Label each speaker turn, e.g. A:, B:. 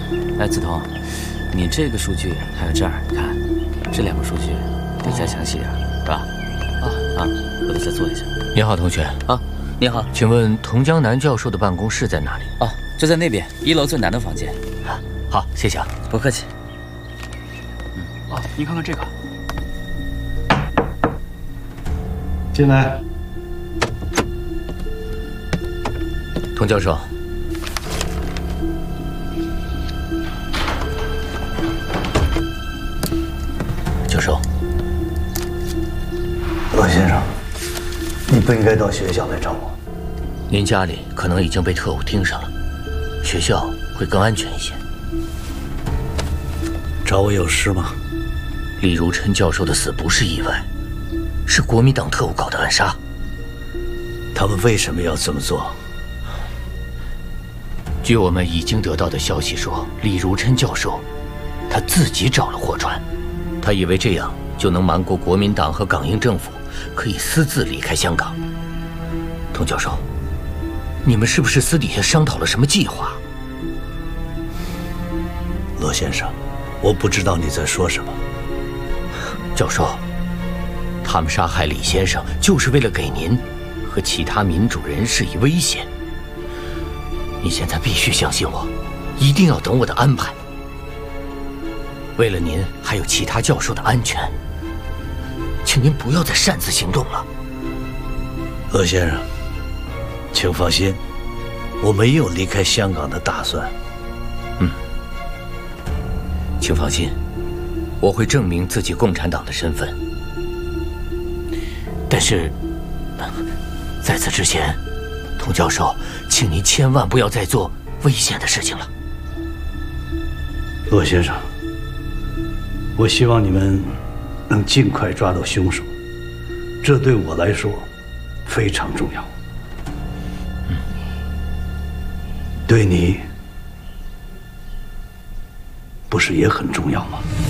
A: 哎，梓潼，你这个数据还有这儿，你看，这两个数据比较详细点，是吧？回头再做一下。
B: 你好，同学。
A: 啊，你好，
B: 请问童江南教授的办公室在哪里？
A: 哦，就在那边1楼最南的房间。
B: 好，谢谢啊。
A: 不客气。
C: 哦，您看看这个。
D: 进来。
B: 童教授。 教授，
E: 罗先生，你不应该到学校来找我。
B: 您家里可能已经被特务盯上了，学校会更安全一些。
E: 找我有事吗？
B: 李如琛教授的死不是意外，是国民党特务搞的暗杀。
E: 他们为什么要这么做？
B: 据我们已经得到的消息说，李如琛教授他自己找了货船。 他以为这样就能瞒过国民党和港英政府，可以私自离开香港。童教授，你们是不是私底下商讨了什么计划？
E: 罗先生，我不知道你在说什么。
B: 教授，他们杀害李先生就是为了给您和其他民主人士以危险。你现在必须相信我，一定要等我的安排。 为了您还有其他教授的安全，请您不要再擅自行动了。
E: 罗先生，请放心，我没有离开香港的打算。
B: 请放心，我会证明自己共产党的身份。但是，在此之前，童教授，请您千万不要再做危险的事情了。
E: 罗先生。 我希望你们能尽快抓到凶手，这对我来说非常重要。对你不是也很重要吗？